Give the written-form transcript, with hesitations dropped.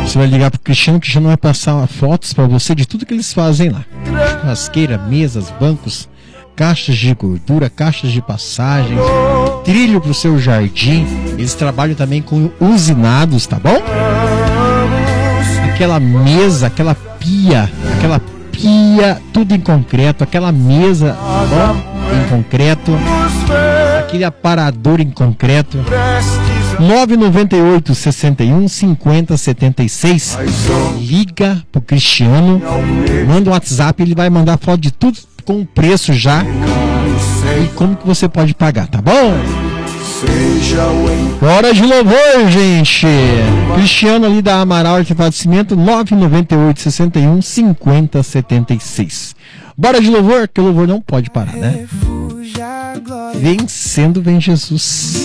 Você vai ligar pro Cristiano, o Cristiano vai passar fotos para você de tudo que eles fazem lá. Churrasqueira, mesas, bancos, caixas de gordura, caixas de passagens, trilho pro seu jardim. Eles trabalham também com usinados, tá bom? Aquela mesa, aquela pia, tudo em concreto, aquela mesa, tá bom? Em concreto, aquele aparador em concreto. 998 61 50 76. Liga pro Cristiano, manda um WhatsApp, ele vai mandar foto de tudo com o preço já e como que você pode pagar, tá bom? Hora de louvor, gente. Cristiano ali da Amaral Artefato de Cimento, 998 61 50 76. Bora de louvor, que o louvor não pode parar, né? Vencendo vem Jesus.